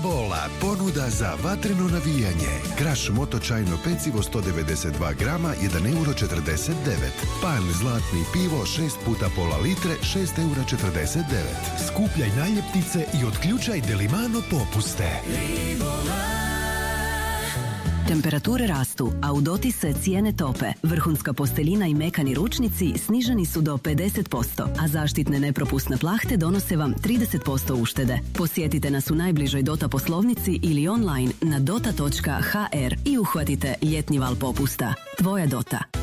Bola, ponuda za vatreno navijanje. Kraš motočajno pecivo 192 grama, 1,49 €. Pan zlatni pivo 6 puta pola litre, 6,49 €. Skupljaj naljepnice i otključaj Delimano popuste. Temperature rastu, a u dotise cijene tope. Vrhunska posteljina i mekani ručnici sniženi su do 50%, a zaštitne nepropusne plahte donose vam 30% uštede. Posjetite nas u najbližoj Dota poslovnici ili online na dota.hr i uhvatite ljetni val popusta. Tvoja Dota.